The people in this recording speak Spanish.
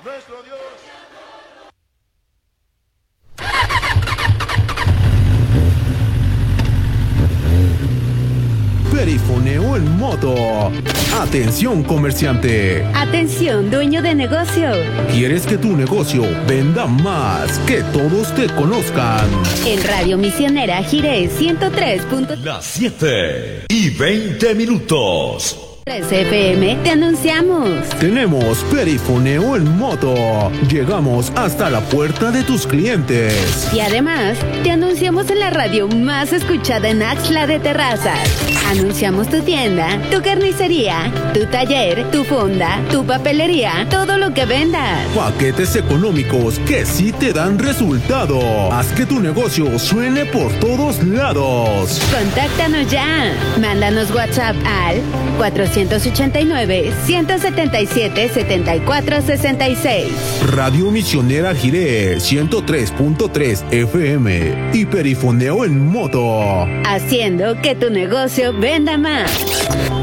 nuestro Dios. Perifoneo en moto. Atención, comerciante. Atención, dueño de negocio. ¿Quieres que tu negocio venda más, que todos te conozcan? En Radio Misionera Jiré 103. Las 7:20. 3 FM, te anunciamos. Tenemos Perifoneo en moto. Llegamos hasta la puerta de tus clientes. Y además, te anunciamos en la radio más escuchada en Axtla de Terrazas. Anunciamos tu tienda, tu carnicería, tu taller, tu fonda, tu papelería, todo lo que vendas. Paquetes económicos que sí te dan resultado. Haz que tu negocio suene por todos lados. Contáctanos ya. Mándanos WhatsApp al 489-177-7466. Radio Misionera Jiré 103.3 FM y Perifoneo en moto. Haciendo que tu negocio venda más.